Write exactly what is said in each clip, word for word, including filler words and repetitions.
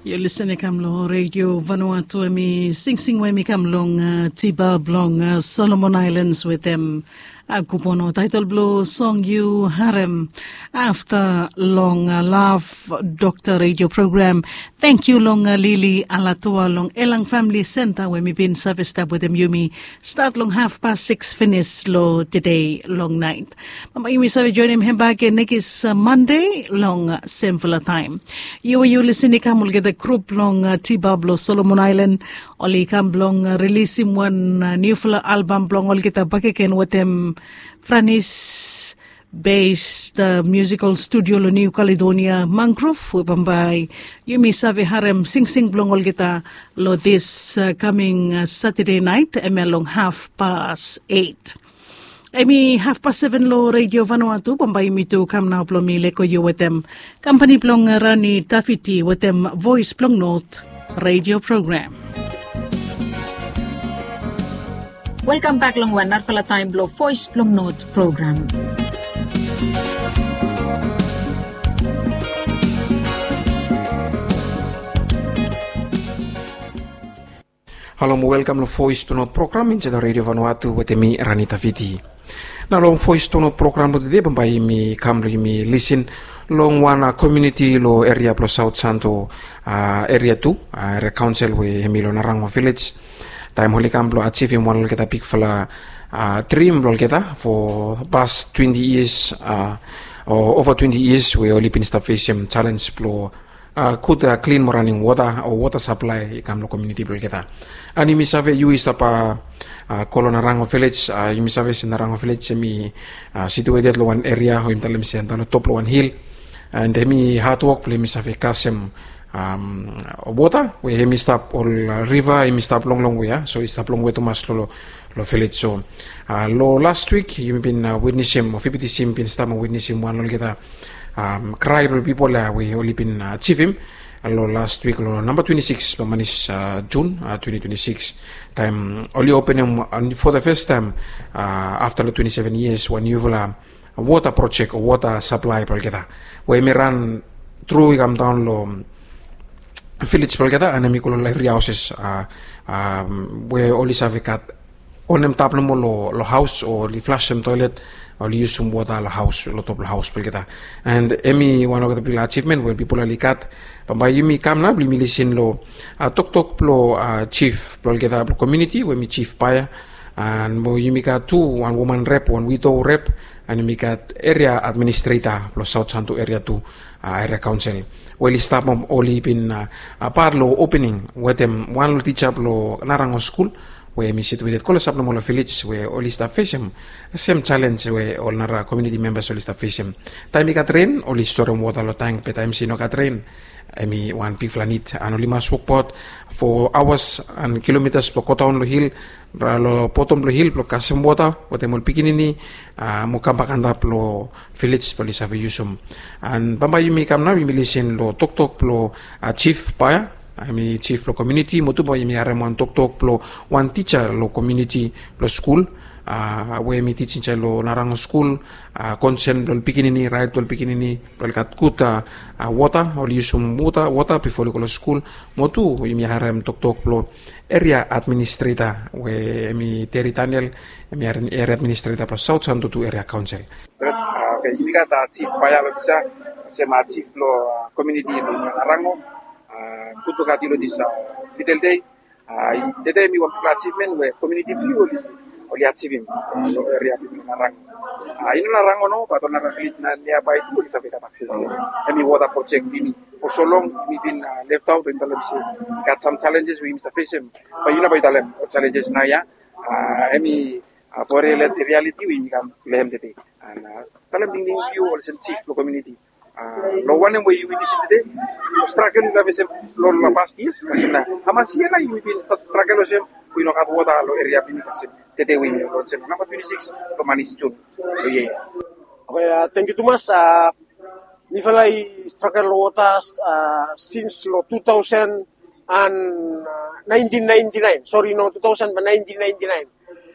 You're listening kamlo Radio Vanuatu mi sing sing we mi kamlong uh, tiba blong uh, Solomon Islands with them Akupono title blue song you harem after long uh, love Doctor Radio program. Thank you long uh, Lily Alatua long Elang Family Center where me been service tab with them Yumi start long half past six finish lo today long night. Mama Yumi sabi join him back next is uh, Monday long uh, similar time. You are you listening kamul get the group long uh, Tibablo Solomon Island oli kam blong uh, release him one uh, new album blong ol kita bakeken with them Franis based uh, musical studio lo New Caledonia Mangrove upambay Yumi sabi harem sing sing blongol kita lo this uh, coming uh, Saturday night emelong half past eight. Emi half past seven lo Radio Vanuatu pambay mi to kam na plo mi leko yo with them company plong uh, Rani Tafiti with them voice plong note radio program. Welcome back long one narfala time blow voice plong note program. Hello, welcome to Voice to Note program in the Radio Vanuatu with me Rani Tafiti. Now long Voice to Note program today by me come me listen long one uh, community lo area plus South Santo uh, area two uh, area council we Emilio Narango village. Time holi kam lo achieve one lo kita pick fala uh, dream lo kita for past twenty years uh, or over twenty years we only been facing challenge lo uh, could uh, clean running water or water supply kam lo community lo kita. Ani mi save you is tapa uh, kolo Narango village uh, you mi save si Narango village mi uh, situated lo one area ho imtalem si antalo top lo one hill and mi hard work play mi save kasem um water we hemi stop all uh, river hemi stop long long way yeah? So it's stop long way to mas lo lo village so uh, lo last week you been uh, witnessing of fifty sim been stop witnessing one lo kita um cry people uh, we only been uh, achieve him lo last week lo number twenty-six lo manis uh, June uh, twenty twenty-six time only opening uh, for the first time uh, after the twenty-seven years when you will uh, a water project or water supply lo kita we me run through come down lo village pelkata anami kulon live houses uh, um, we only have cat onem tap mo lo lo house or li flush some toilet or li use some water lo house lo top lo house pelkata and emi one of the big achievement where people ali cat pamba yumi kam na bli milisin lo uh, tok tok lo uh, chief pelkata community we mi chief paya and mo yumi kat two one woman rep one widow rep and mi kat area administrator lo South Santo area two uh, area council well stop mom only been uh, uh, part lo opening with them one lo teacher lo Narango school we mi situated kola sap lo mo village we only staff facing same challenge we all nara community members only staff facing time mi kat rain only store water lo tank pe time sino kat rain emi one big flanit ano lima swokpot for hours and kilometers po kotaon lo hill lo potom lo hill lo kasem water wote mo pikinini uh, mo kampakanda lo village police have yusum and bamba yumi kam na milisin lo tok tok lo uh, chief paya ami chief lo community mo tu boy mi are mon tok tok lo one teacher lo community lo school uh, we mi teaching lo Narango school uh, concern lo pikinini right lo pikinini lo kat kuta uh, water or yusum water water before lo school mo tu mi harem tok tok lo area administrator we mi territorial mi area administrator plus South Santo to area council okay ini kata chief paya lo bisa sema chief lo community lo Narango kutu kati lo disa middle day dede mi wan achievement we community bi oli oli achievement lo area bi Narango ini Narango no pato Narango na nearby to isa beta access emi water project bini for so long we been uh, left out in the got some challenges we must face them but you know by the challenges na ya uh, emi uh, for reality we can blame the day and uh, talam ding ding view also chief lo community uh, lo one way we visit today struggle la vese lo la pasties kasina amasia na we been struggle lo sem we no got water lo area bini kasem tete we lo sem number twenty-six lo manis June lo ye okay uh, thank you too much uh, Nifalai struggle water uh, since lo two thousand and nineteen ninety-nine. Sorry, no, two thousand but nineteen ninety-nine.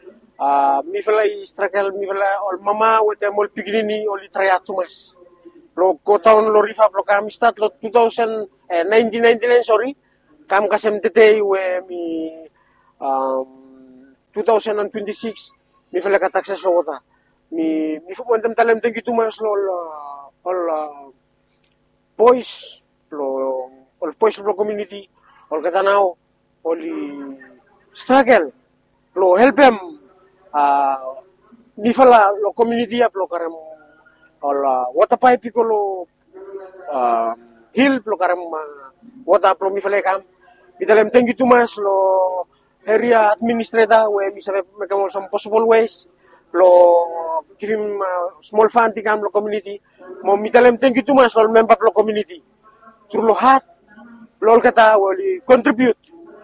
Uh, Nifalai struggle, Nifalai all mama with them all beginning only try to mas. lo ko taon lo rifa lo kam start lo two thousand eh, nineteen ninety-nine sorry kam kasem tetei we mi um, two thousand twenty-six mi fele ka taxes lo wota mi mi fu bontem talem tengi tu mas lo ol boys lo ol boys lo community ol katanao oli struggle lo help them uh, mi fala lo community ap lo karam ol wata pipe ko lo uh, hill lo karam uh, wata pro mi fala kam Italem thank you too much lo area administrator we mi sabe make some possible ways lo give him uh, small fund tikam lo community mo mitalem thank you too much lo member lo community through lo hat lo kata we contribute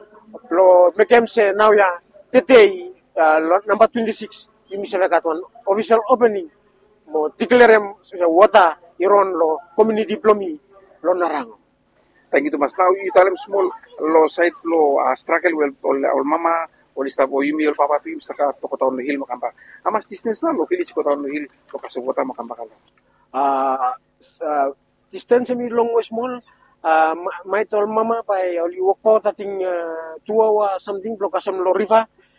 lo mekem se now ya today uh, number twenty-six mi sabe katwan official opening mo declare wata iron lo community plomi lo narango. Thank you to mas now you tell them small lo site lo uh, struggle well ol ol mama ol sta bo yumi ol papa tu sta ka to ko hil mo kamba amas distance na lo village ko taon hil to ka subota mo kamba kala ah uh, distance mi long small uh, my tol mama pa ol walk po tating uh, two hour something lo kasam lo river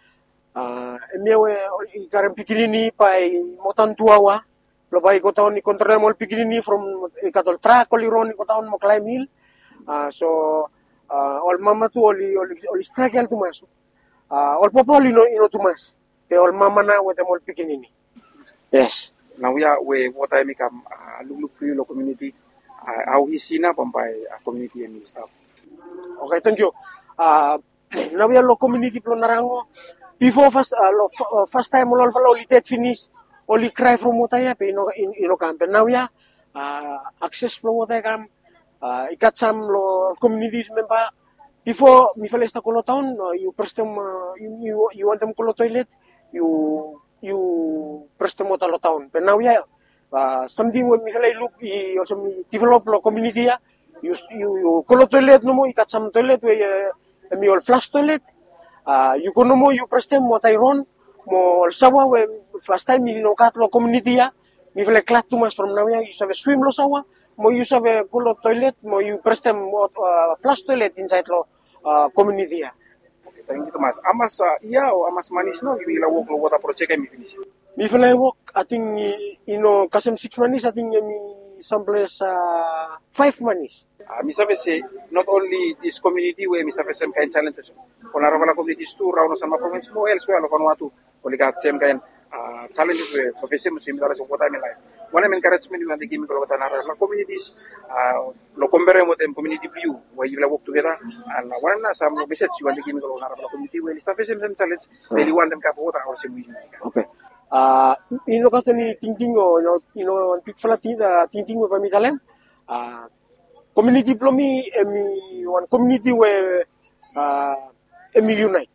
ah uh, emewe ol karam pikinini pa motan two hour lo bai ko taon ni control mo pikinini from ikatol track ol iron ko taon mo climb hill. Uh, so, uh, all mama tu oli oli oli struggle tu mas. Uh, all papa oli no ino tu mas. Te all mama na wete mol pikinini. Yes. Now ya we wota mi kam uh, lulu lo community uh, au hisina pampai uh, community mi staff. Okay, thank you. Uh, now ya lo community plo narango. Before first uh, lo uh, first time lo lo oli tet finish oli cry from motaya pe ino ino kampe. Now ya uh, access plo motaya kam Uh, ikat sam lo communities member before mi fale sta kolo town uh, you prestem uh, you, you you want them kolo toilet you you prestem mo talo town but now yeah uh, something when mi fale look i also mi develop lo community ya you you, you kolo toilet no mo ikat sam toilet we uh, mi ol flush toilet uh, you kono mo you prestem mo tairon mo sawa we first time mi no kat lo community ya mi fale clat too much from now ya you have swim lo sawa mo use of a kulo toilet, mo you prestem uh, flush toilet inside lo uh, community ya. Okay, thank you Mas. Amas uh, iya o amas manis no gibi la work lo wata project mi finish. Mi fala work ating ino kasem six manis ating mi someplace uh, five manis. Uh, mi sabe se not only this community where mi sabe sem kain challenges. Kona ravala communities tu rauno sama province mo elsewhere lo Vanuatu. Oligat sem kain uh, challenges we profession mo sim dara sa wata mi life. One encouragement you want to give me to the communities, uh, lo convere mo tem community view where you work together, and one na some message you want to give me to the community where staff is some challenge, they want them to water or some. Okay. Ah, ino kato ni tingtingo, ino ino pik falati da tingtingo pa mi talem. Ah, community plomi emi one community where ah emi unite.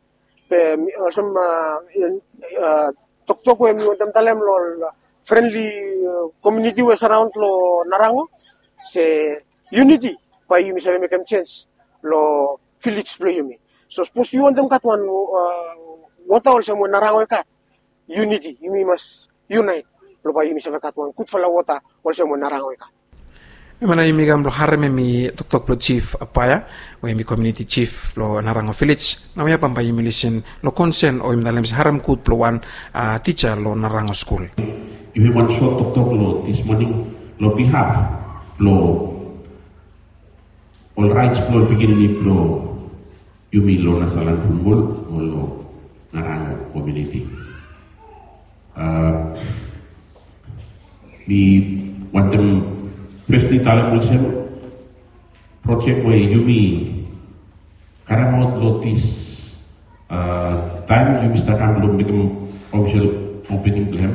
Pe also ah tok tok emi one talem lo friendly uh, community was around lo narango se unity pa yumi sabi mekem change lo village play yumi so suppose you want them katwan uh, wata ol sa mo narango kat unity yumi mas unite lo pa yumi sabi katwan kut fala wata ol sa mo narango kat Mana imi gam lo harme mi tok lo chief apaya o mi community chief lo narango village na ya pampa yumi listen lo concern o im dalam haram kut lo wan uh, teacher lo narango school. If you want short talk talk lo this morning lo behalf lo all rights lo begin ni lo yumi lo nasalan football o lo narango community. Uh, we want them firstly talent also project where yumi karamot lo this uh, time yumi starkan belum become official opening plan.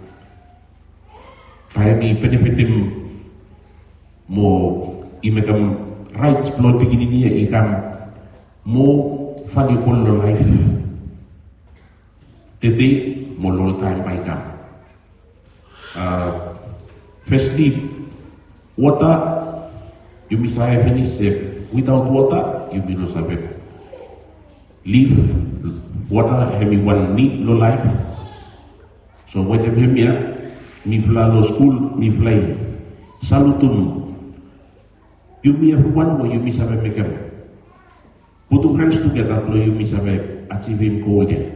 Kaya mi benefitim mo imekam rights belum begini dia ikam mo fadi pun lo life tete mo lo time by ikam uh, firstly water you miss I finish without water you will not survive live water everyone need lo life so what them here mi fly lo school mi fly salutum. You may have one way you miss have make them. Put your hands together, so you miss have achieving goal again.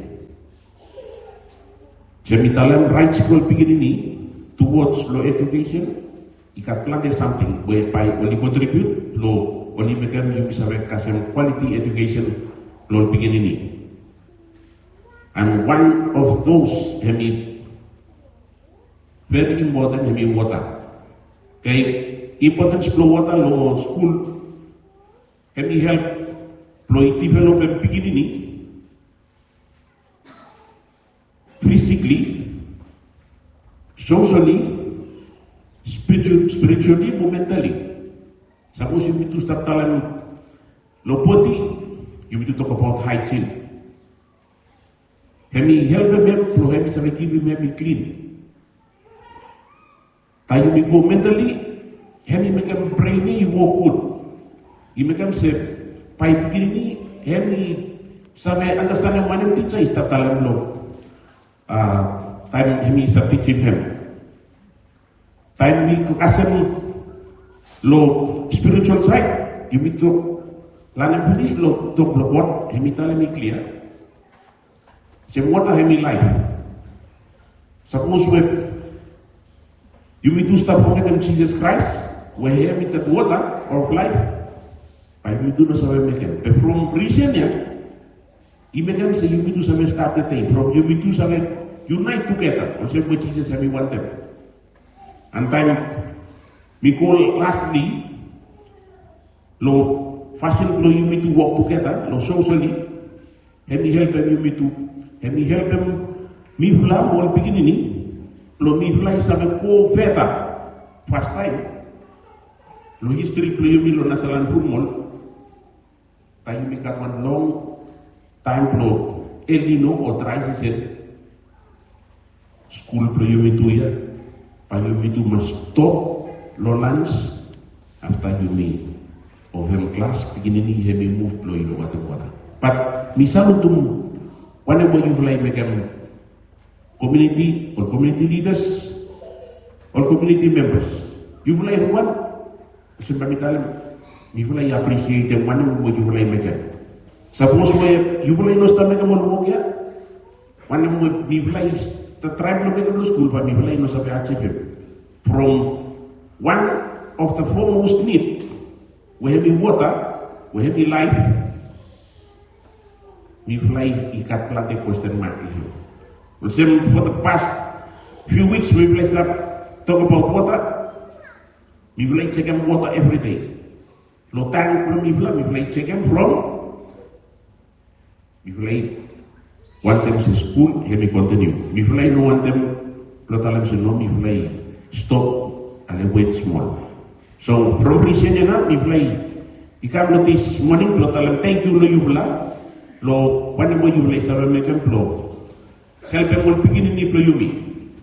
Jemitalam right school beginning towards low education. You can plan something whereby only contribute, low only make them you miss have quality education, low beginning. And one of those hemi very important hemi water. Okay, importance flow water low school hemi help flow develop a beginning physically, socially, spiritually, spiritually, momentally. Suppose you need to start telling low body, you need to talk about hygiene. Hemi help them to hemi sabi keep him clean. Tayo mi go mentally, hemi make them brainy, you walk good. You make them say, by beginning, hemi sabi understand yung manang teacher is tatalan lo. Ah, time hemi sa teaching him. Time mi kasem lo spiritual side, you need to learn and finish lo to what hemi tell me clear. Say what I have in life. Suppose we you need to start forgetting Jesus Christ, we have it at water of life. I will do not make him. But from recent year, you make them say you need to start the thing. From you need to unite together. Also with Jesus and we want them. And time we call lastly, lo fashion lo you need to work together, lo socially, and we help them you need to and we help them mifla all beginning lo mifla is a co feta first time lo history lo yumi lo nasalan football tayo mi kat one long time lo elino o tries said school lo yumi tu ya pa yumi tu mas stop lo lunch after yumi of him class beginning he may move lo ilo wata wata but misal tu whenever you like make them community or community leaders or community members, you will like one. Simply tell them, you will like appreciate them. Whenever you will like make them. Suppose where you will like no start make them on work here. Whenever you will like the tribe to make them school, but you will like no start achieve him. From one of the foremost need, we have water, we have life. We fly ikat pelatih question mark issue. For the past few weeks we placed up talk about water. We fly check them water every day. No time from we fly, we fly check them from. We fly one time to school, here we continue. We fly no one time. Lotalam say no, we fly stop and wait small. So from recent enough, we fly. You can notice morning. Lotalam thank you no you fly. Lo whenever you play seven make them flow. Help them all beginning ni play you me.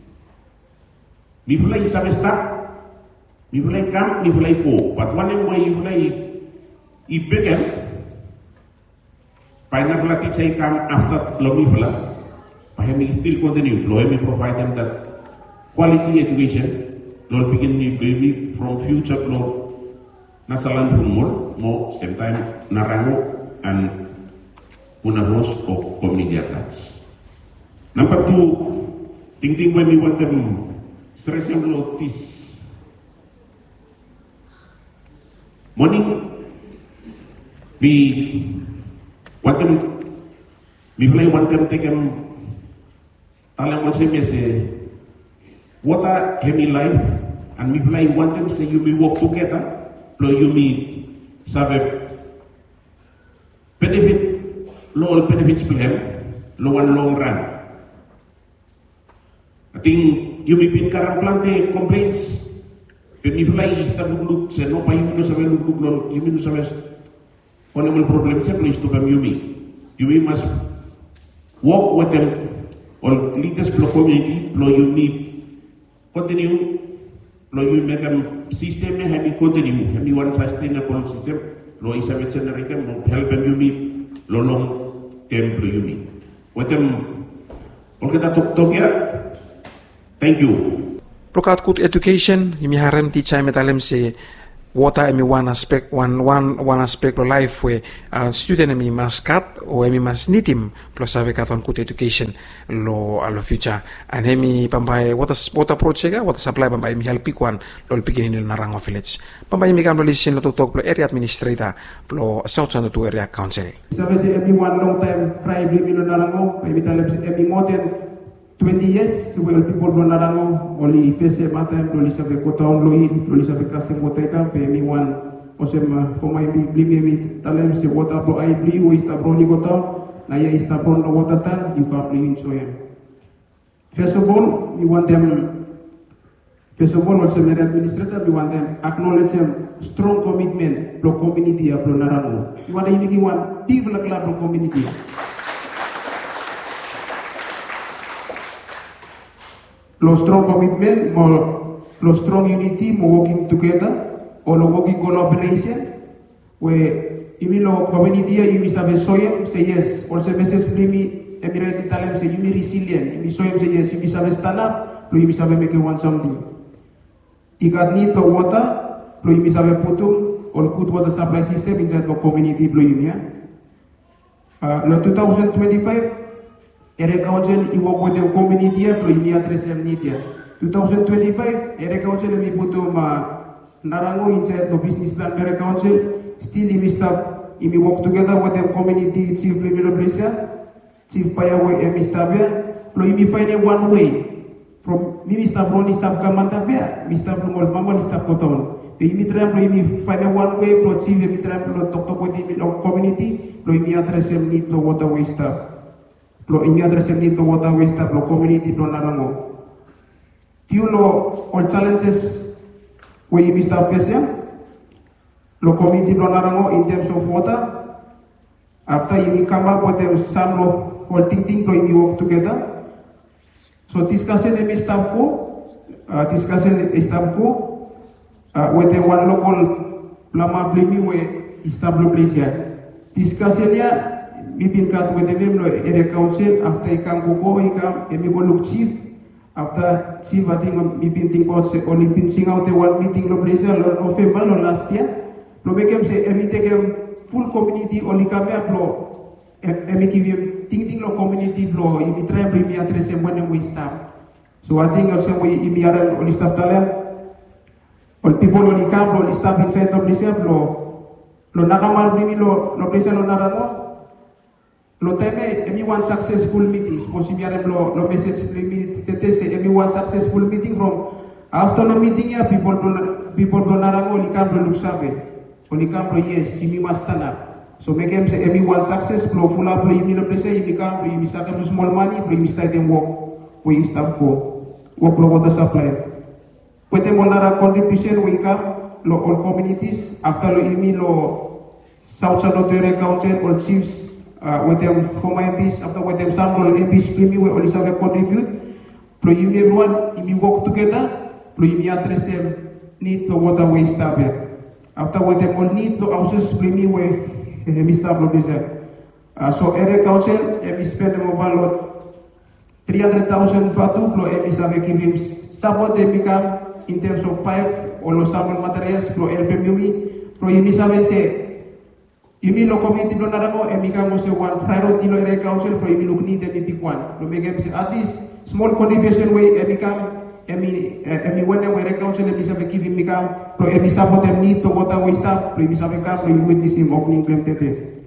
Me play some start. Me play come, me play go. But whenever you play I begin pineapple teacher come after lo me play. But me still continue. Lo me provide them that quality education. Lo begin ni play me from future lo nasalan fumol mo same time narango and una voz of community attacks. Number two, thinking when we want them stressing about this morning, we want them, we play want them take them, talang also me say, what are heavy life, and we play want them say you may work together, so you may sabe benefit. Low benefits to him, low and long run. I think you may be current plante complaints. When you fly, you start to look, say, no, you know, seven look, you mean, seven one problem, simply is to come you me. You must walk with them or leaders for community, no, you need continue, no, you make a system, have you continue, have you one sustainable system, no, is a generator, help them you meet, no long. Templo Yumi. With them, all get that talk here. Thank you. Prokat good education, imi harem ti chai metalem se water emi one aspect one one one aspect of life where uh, student emi mas kat o emi mas nitim plus ave katon good education lo alo future and emi pampai water water project water supply pampai emi help ikwan lo pikinin nil Narango village pampai emi kan lisin lo tutok lo area administrator lo south san tu area council. Sabi si emi one long time try bli lo Narango emi talem emi more than twenty years, well, people don't know only face a matter, only sabe kota on loin, only sabe kasi kota ikan, pe mi one, osem for my bli mi talem se water pro I bli, o ista pro ni kota, na ya ista pro no water tan, you can bli in soya. First of all, we want them. First of all, also the administrator, we want them acknowledge them strong commitment pro community pro Narango. We want them making one big club pro community. Lo strong commitment, mo, lo strong unity, mo working together, or lo working collaboration, where imi lo community, imi sabe soyem, say yes, also message imi, imi ready talem, say imi resilient, imi soyem, say yes, imi sabe stand up, lo imi sabe make one something. Ikat need to water, lo imi sabe putum, or good water supply system inside the community, lo imi ya. Uh, lo twenty twenty-five, Area Council i work with the community pro ini address em nidia. twenty twenty-five Area Council mi butuh ma Narango inside the business plan Area Council still imi staff imi work together with the community chief Limilo Plesia, chief Payawe emi staff ya. Lo imi find one way from mi staff Roni staff Kamanta ya, mi staff Lumol Mamal staff Koton. Imi try lo imi find one way pro chief imi try lo talk talk with imi community lo imi address em nid lo waterway staff. Lo ini address em nito water waste lo community lo Narango. Tiu lo all challenges we imi staff face lo community lo Narango in terms of water. After imi come up with them some lo all thinking lo imi work together. So discussion imi staff ko, uh, discussion staff ko uh, with the one local lama blimi we staff lo place ya. Discussion ya Mipin kat with them lo area council after ikam koko ikam emi boluk chief after chief I think mipin think about se only pin sing out the one meeting lo place lo November lo last year lo make se emi take full community only kami uplo emi give ting ting lo community lo imi try bring me address em when we staff so I think also we imi aran only staff talent all people only come lo staff inside lo place lo lo nakamal bring lo lo place lo Narango. Lo teme emi one successful meeting. Possibly lo lo message emi tete se emi one successful meeting from after the meeting ya people don't people don't Narango li kam look sabe. Oli kam lo yes emi must stand up. So make em se emi one success lo full up lo emi lo place emi kam lo emi sakam small money lo emi start them work we start go work lo water supply. Pwede mo nara contribution we kam lo all communities after lo emi lo South San Area Council all chiefs. Uh, with them for my M Ps, after with them some role M Ps play me, we always have a contribute. Pro you everyone, if you work together, pro you address them need to water waste up here. After with them all need to also play me, we Mister Professor. Uh, so area council, M Ps spend them over lot three hundred thousand for two, pro M Ps have give him support they become in terms of pipe, or sample materials, pro help him me, pro you miss have say. Imi lo community lo Narango emi kamo se one priority lo area council for imi look need emi pick one lo make em se at least small contribution way emi kam emi emi when we area council emi sabe give imi kam lo emi support em need to water way staff lo emi sabe kam lo emi witness him opening M T P.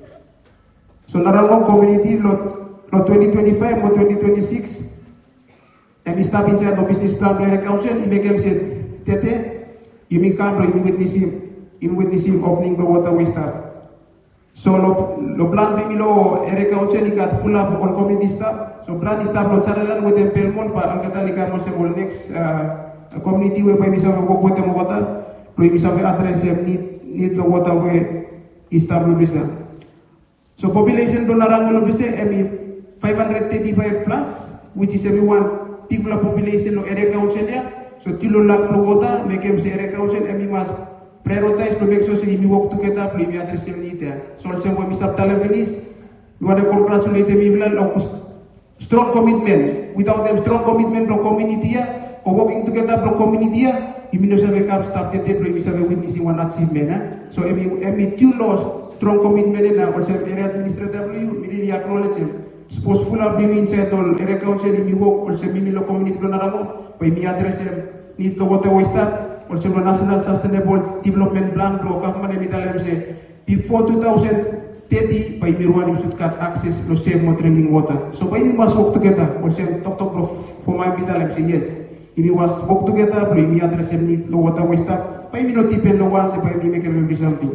So Narango community lo lo twenty twenty-five or twenty twenty-six emi staff inside the business plan lo area council emi make em se tete imi kam lo emi witness him emi witness him opening the water way staff. So lo, lo plan bimi lo area council ikat full up on community staff. So plan staff lo channel with them pelmon pa ang kata likat mo se all next uh, community we pa imisa we work with them water. Lo imisa we address them need need lo water we staff lo bisa. So population do Narango lo bisa emi five hundred thirty-five plus, which is everyone people population lo area council ya. So tilo lak lo water make em se area council emi mas prioritize to make sure that we work together, we address them need there. So also when Mister Talavenis, we want to congratulate them even on strong commitment. Without them strong commitment to community, or working together for community, you mean to have a staff that they have witnessing one achievement. So, I mean, two laws, strong commitment, and also area administratively, we really acknowledge him. Suppose full of being inside all area council in York, also Mimilo community Donaramo, by me address him, need to water waste that, also the National Sustainable Development Plan, government and Italy say, before two thousand thirty, by Mirwan, you should cut access to save more drinking water. So, by we must work together, also talk talk for my Italy say, yes, if we must work together, by me address him, need to water waste that, by me not depend on one, by me make every something.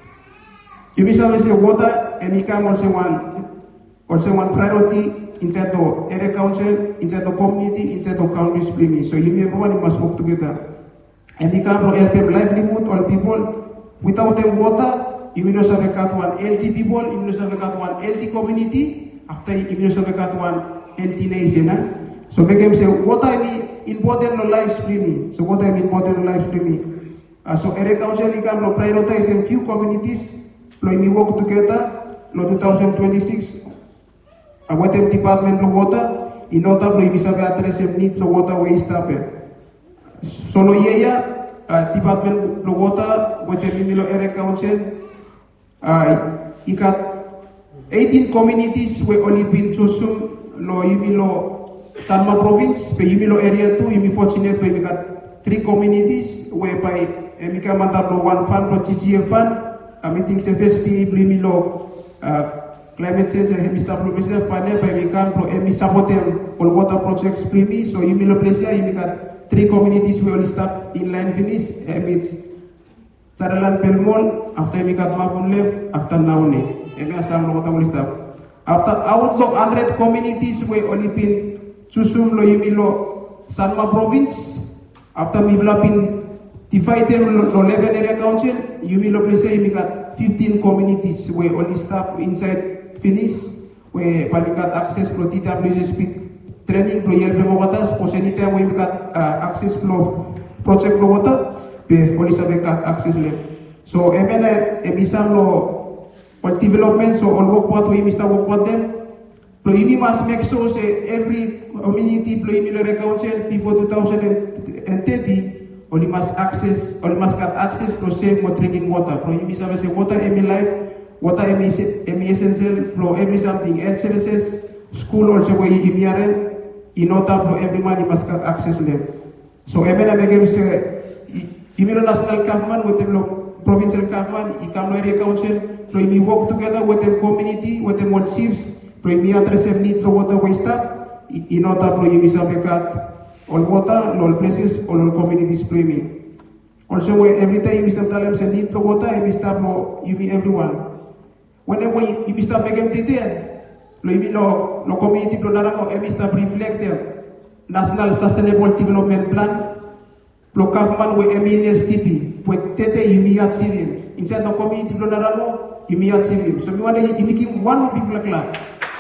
If we say water, and we come also one. Also one priority inside the area council, inside the community, inside the county spring. So you everyone must work together. And we can help them livelihood, all people. Without them water, you will not have got one healthy people, you will not have got one healthy community, after you will not have got one healthy nation. Eh? So make them say, what I mean important no life streaming. So what I mean important no life streaming. Uh, so area council you can prioritize a few communities, so we work together, no twenty twenty-six. What the department of water, in order to be address the need of water waste happen. Solo yeah, department of water, what the Mimilo area council, uh, you got eighteen communities where only been chosen, lo Mimilo Sanma province, but Mimilo area two, you fortunate where we got three communities whereby we can mandate one fund, pro G G F fund, a meeting C F S P, Mimilo. Climate change and Mister Professor Pane by Mikan pro emi sabotem all water projects primi so you milo place here you got three communities where we start inline finish emit Saralan Belmol after we got Mavun left after Naune emi asam lo water will start after outlook one hundred communities where only been susum lo yimilo Sanma province after we been divided lo eleven area council you milo place here you got fifteen communities where only staff inside finish where we got access to T W S P training to help them water for anytime we got uh, access to project to water we only have access them so emene emisam lo for development so all work what we Mister work what them so we must make sure say every community play military council before two thousand thirty only must access only must get access to safe for drinking water so you must have say water in life. Water emi essential for every something. Health services, school also where you imiaren, in order for every man you must have access to them. So emena megem say, imiro national government with the provincial government, ikam area council, so we work together with the community, with the one chiefs, so we address the need for water waste up, in order for you must have all water, all places, all communities premium. Also where every time you must have tell them say need for water, you must have more, you meet everyone. Whenever you Mister Megan detail, lo lo lo community lo naramo e Mister reflect National Sustainable Development Plan, lo government we M S T P, we tete yumi achieve. Inside the community lo naramo yumi achieve. So we want to make one big clap.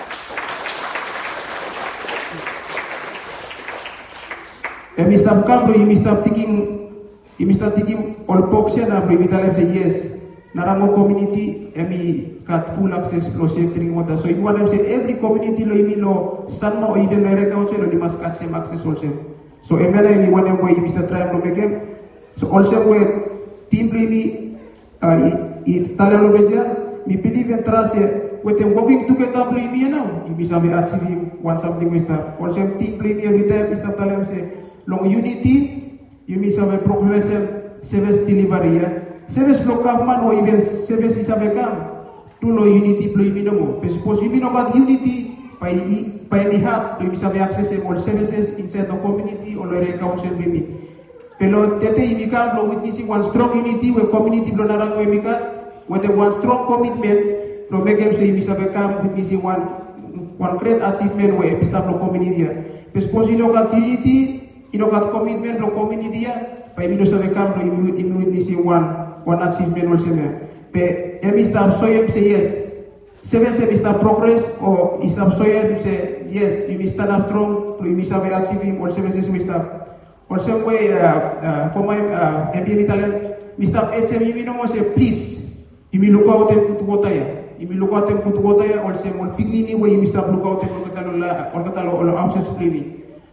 E Mister Campo, you Mister thinking, you Mister thinking all boxer na we mitalem say yes. Naramo community emi got full access to safe drinking water. So if you want to say every community lo imi lo sanma or even area council lo must got same access also. So emela ni one way Mister Tribe lo make. So also where team lo imi i tala lo besia mi believe and trust with them working together lo imi now. You bisa be achieve one something Mister. Also team lo imi every time Mister Tala say long unity you bisa be progressive service delivery ya. Service block government or even service is a become to no unity play minimum. Suppose you mean about unity by by any heart to have access to all services inside the community or area council limit. Pero tete imika lo witnessing one strong unity where community blow narango imika with one strong commitment to make them say bisa become witnessing one one great achievement where Mister Block community. Suppose you know got unity, you know got commitment block community by me to become lo witnessing one one achievement also me. But Mister Soyem say yes. Seven say Mister Progress or Mister Soyem say yes. You must stand up strong to Mister achieving all services Mister. Also way uh, uh, for my uh, M P Italian Mister H M you know say please. You me look out and put water ya. You me look out and put water ya. Also more pignini way Mister look out and put water la or water la or houses play.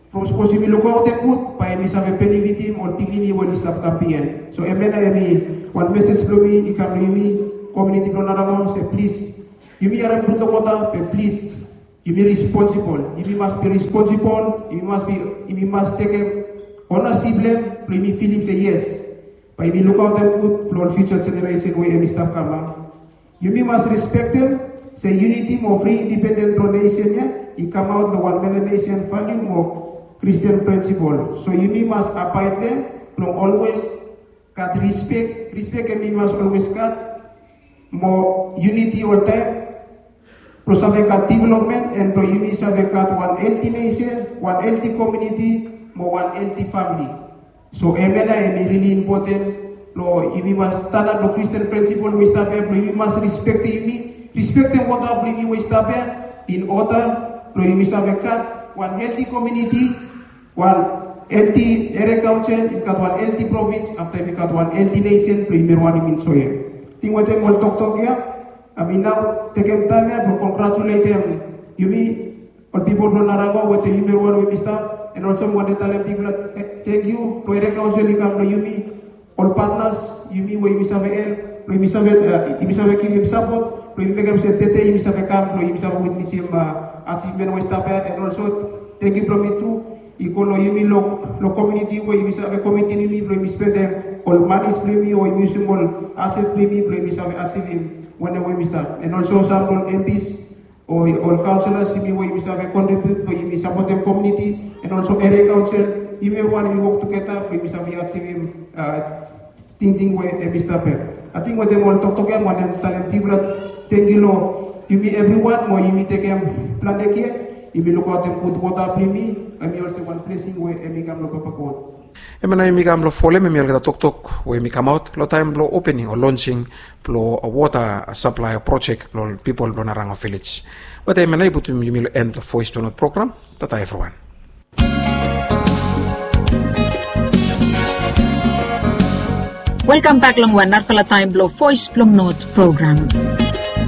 from suppose you look out and put by me save penny with him or pigini when stop campaign. So emena emi one message from me ikam me community pro naramo say please you me are put the water please you be responsible. You must be responsible. You must be you must take a ownership blame. Play me feeling say yes. But if you look out and put for future generation where every stuff come out. You must respect them. Say unity more free independent nation yeah. It come out the one million nation value more Christian principle. So you must abide them from always got respect. Respect and you must always got more unity all time. Plus avec development and to you must have got one healthy nation, one healthy community, more one healthy family. So emena is really important. No, you must stand up the Christian principle we start there. You must respect you. Respect them what I bring you we start there. In order, you must have got one healthy community, one healthy area council, you got one healthy province, after you got one healthy nation, you one in Soya. Think what they will talk talk here. I mean now, take them time here to congratulate them. You mean, or people don't know what the number one will be start, and also want to tell them people, thank you, to area council, you come to you mean, all partners, you mean, where you miss have help, you miss have you miss have give him support, you make them say, Tete, you miss have come, you miss have witness him achievement with stop and also thank you from me too. You go you mean lo lo community where you miss have a community, you miss spend them all money play me or you miss all access play me, play miss have access him. When the way we start, and also some M Ps or, or councillors, you may way we have a contribute, or you may support the community, and also area council, you may want to work together, we may have a active uh, thinking way we start. I think when they want to talk together, one and talent people, thank you, Lord. You may everyone, or you may take them plan the care, you may look out and put water for me, and you also one placing where you can look up a code. Emana imi kam lo fole me mielga tok tok we mi come out lo time lo opening or launching lo water supply project lo people lo Narango village. But emana ibu tu mi lo end the voice to not program. Tata everyone. Welcome back long one Narfala Time Blow Voice Plum Note program.